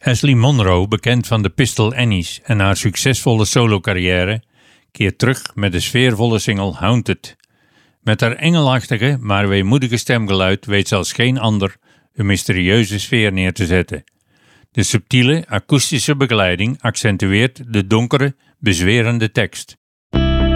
Ashley Monroe, bekend van de Pistol Annies en haar succesvolle solocarrière, keert terug met de sfeervolle single Haunted. Met haar engelachtige, maar weemoedige stemgeluid weet zelfs geen ander een mysterieuze sfeer neer te zetten. De subtiele, akoestische begeleiding accentueert de donkere, bezwerende tekst.